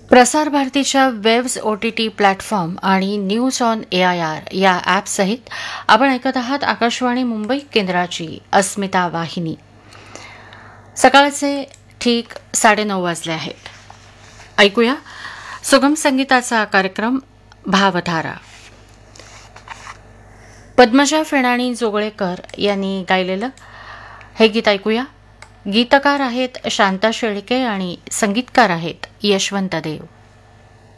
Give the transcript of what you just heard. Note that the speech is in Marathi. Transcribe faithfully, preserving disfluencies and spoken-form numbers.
प्रसार भारतीच्या waves O T T platform आणि news on A I R या ॲपसहित आपण ऐकत आहात आकाशवाणी मुंबई केंद्राची अस्मिता वाहिनी. सकाळचे ठीक साडेनऊ वाजले आहेत. ऐकूया सुगम संगीताचा कार्यक्रम भावधारा. पद्मजा फेणाणी जोगळेकर यांनी गायलेलं हे गीत ऐकूया. गीतकार आहेत शांता शेळके आणि संगीतकार आहेत यशवंत देव.